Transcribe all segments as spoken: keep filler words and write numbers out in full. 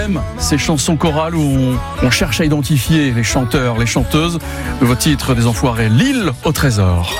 aime ces chansons chorales où on, on cherche à identifier les chanteurs, les chanteuses. Nouveau titre des Enfoirés, L'île au trésor.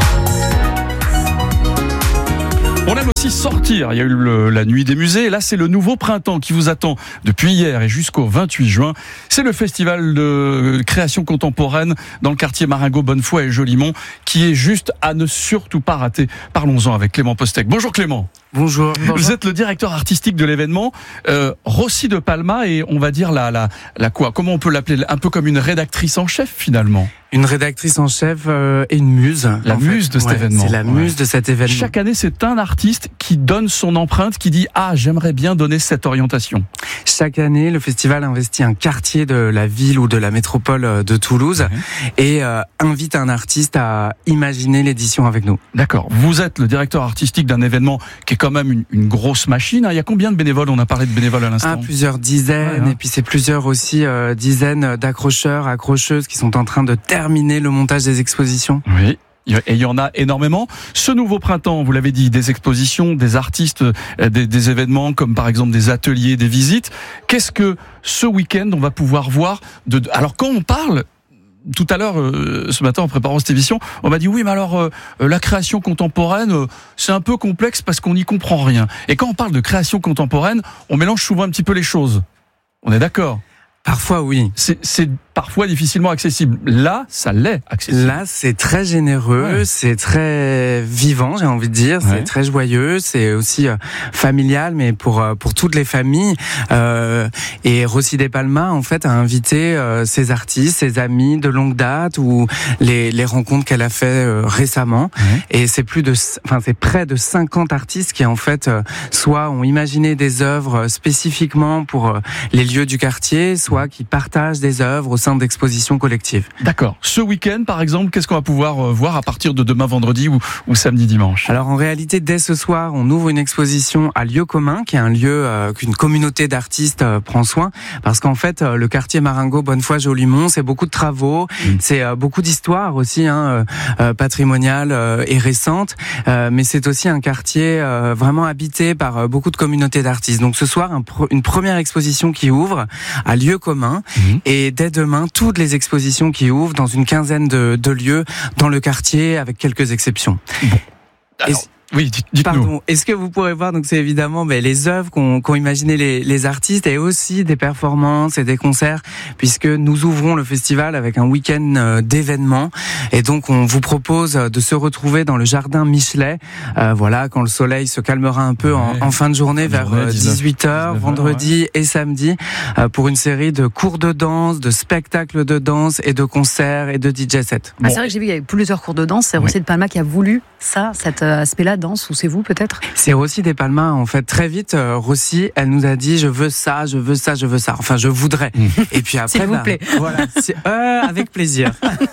On aime aussi sortir. Il y a eu le, la nuit des musées. Et là, c'est le nouveau printemps qui vous attend depuis hier et jusqu'au vingt-huit juin. C'est le festival de création contemporaine dans le quartier Marengo, Bonnefoy et Jolimont qui est juste à ne surtout pas rater. Parlons-en avec Clément Postec. Bonjour Clément. Bonjour. Vous Bonjour. êtes le directeur artistique de l'événement. Euh, Rossi de Palma et on va dire la, la, la quoi? Comment on peut l'appeler? Un peu comme une rédactrice en chef finalement. Une rédactrice en chef euh, et une muse. La muse fait. de cet ouais, événement. C'est la muse ouais. de cet événement. Chaque année, c'est un artiste qui donne son empreinte, qui dit « Ah, j'aimerais bien donner cette orientation ». Chaque année, le festival investit un quartier de la ville ou de la métropole de Toulouse mmh. et euh, invite un artiste à imaginer l'édition avec nous. D'accord. Vous êtes le directeur artistique d'un événement qui est quand même une, une grosse machine. Il y a combien de bénévoles? On a parlé de bénévoles à l'instant. Ah, plusieurs dizaines. Ouais, hein. Et puis c'est plusieurs aussi euh, dizaines d'accrocheurs, accrocheuses qui sont en train de terminer le montage des expositions. Oui. Et il y en a énormément. Ce nouveau printemps, vous l'avez dit, des expositions, des artistes, des, des événements comme par exemple des ateliers, des visites. Qu'est-ce que ce week-end on va pouvoir voir de... Alors quand on parle... Tout à l'heure, euh, ce matin, en préparant cette émission, on m'a dit oui, mais alors euh, la création contemporaine, euh, c'est un peu complexe parce qu'on n'y comprend rien. Et quand on parle de création contemporaine, on mélange souvent un petit peu les choses. On est d'accord ? Parfois, oui. C'est, c'est parfois difficilement accessible. Là, ça l'est accessible. Là, c'est très généreux, ouais. c'est très vivant, j'ai envie de dire. Ouais. C'est très joyeux, c'est aussi euh, familial, mais pour euh, pour toutes les familles. Euh, et Rossi de Palma, en fait, a invité euh, ses artistes, ses amis de longue date ou les les rencontres qu'elle a fait euh, récemment. Ouais. Et c'est plus de, enfin, c'est près de cinquante artistes qui en fait euh, soit ont imaginé des œuvres spécifiquement pour euh, les lieux du quartier, soit qui partagent des œuvres au sein d'expositions collectives. D'accord. Ce week-end, par exemple, qu'est-ce qu'on va pouvoir voir à partir de demain vendredi ou, ou samedi dimanche? Alors en réalité, dès ce soir, on ouvre une exposition à Lieu commun, qui est un lieu euh, qu'une communauté d'artistes euh, prend soin, parce qu'en fait, euh, le quartier Marengo, Bonnefoy, Jolimont, c'est beaucoup de travaux, mmh. c'est euh, beaucoup d'histoires aussi, hein, euh, patrimoniales euh, et récentes, euh, mais c'est aussi un quartier euh, vraiment habité par euh, beaucoup de communautés d'artistes. Donc ce soir, un pro- une première exposition qui ouvre à Lieu commun, mmh. et dès demain, toutes les expositions qui ouvrent dans une quinzaine de, de lieux dans le quartier, avec quelques exceptions. Bon. Alors... Oui, dites-nous. Pardon. Est-ce que vous pourrez voir, donc c'est évidemment ben, les œuvres qu'ont, qu'ont imaginé les, les artistes et aussi des performances et des concerts, puisque nous ouvrons le festival avec un week-end d'événements et donc on vous propose de se retrouver dans le jardin Michelet, euh, voilà, quand le soleil se calmera un peu ouais. en, en fin de journée vers journée, dix-huit heures, vendredi ouais. et samedi, euh, pour une série de cours de danse, de spectacles de danse et de concerts et de D J sets. Bon. Ah, c'est vrai que j'ai vu qu'il y avait plusieurs cours de danse, c'est Rossi oui. de Palma qui a voulu ça, cet aspect-là danse, ou c'est vous peut-être? C'est Rossi de Palma, en fait. Très vite, euh, Rossi, elle nous a dit je veux ça, je veux ça, je veux ça. Enfin, je voudrais. Mmh. Et puis après, s'il vous bah, plaît. Voilà, c'est, euh, avec plaisir.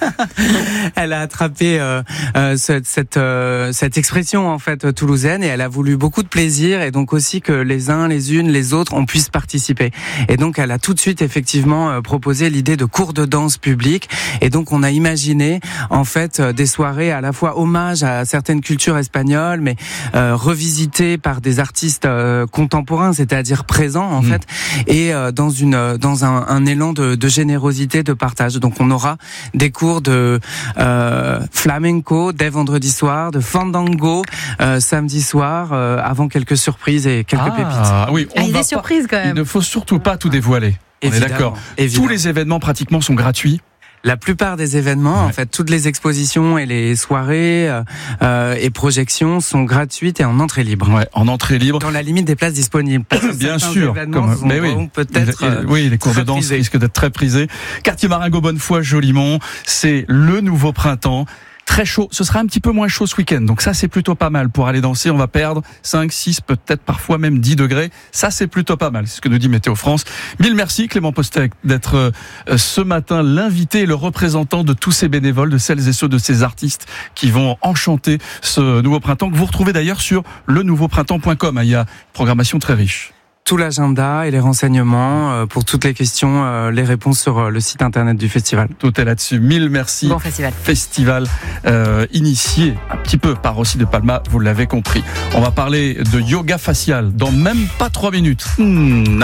Elle a attrapé euh, euh, cette cette, euh, cette expression en fait toulousaine et elle a voulu beaucoup de plaisir et donc aussi que les uns, les unes, les autres, on puisse participer. Et donc, elle a tout de suite effectivement euh, proposé l'idée de cours de danse public. Et donc, on a imaginé en fait euh, des soirées à la fois hommage à certaines cultures espagnoles, mais euh, revisitées par des artistes euh, contemporains, c'est-à-dire présents en mmh. fait, et euh, dans une dans un, un élan de, de générosité, de partage. Donc on aura des cours de euh, flamenco dès vendredi soir, de fandango euh, samedi soir, euh, avant quelques surprises et quelques ah, pépites. Oui, on ah, il y a va des surprises pas, quand même. Il ne faut surtout pas tout dévoiler. On évidemment, est d'accord. Évidemment. Tous les événements pratiquement sont gratuits. La plupart des événements, ouais. en fait, toutes les expositions et les soirées euh, et projections sont gratuites et en entrée libre. Ouais, en entrée libre. Dans la limite des places disponibles. Bien sûr. Comme, mais oui. Peut-être. Euh, oui, les cours de danse prisés. risquent d'être très prisés. Quartier Marengo, Bonnefoy, Jolimont, c'est le nouveau printemps. Très chaud, ce sera un petit peu moins chaud ce week-end, donc ça c'est plutôt pas mal. Pour aller danser, on va perdre cinq, six, peut-être parfois même dix degrés, ça c'est plutôt pas mal, c'est ce que nous dit Météo France. Mille merci Clément Postec d'être euh, ce matin l'invité et le représentant de tous ces bénévoles, de celles et ceux de ces artistes qui vont enchanter ce nouveau printemps, que vous retrouvez d'ailleurs sur le nouveau printemps point com, il y a une programmation très riche. Tout l'agenda et les renseignements euh, pour toutes les questions, euh, les réponses sur euh, le site internet du festival. Tout est là-dessus. Mille merci. Bon festival. Festival euh, initié un petit peu par Rossi de Palma, vous l'avez compris. On va parler de yoga facial dans même pas trois minutes. Mmh.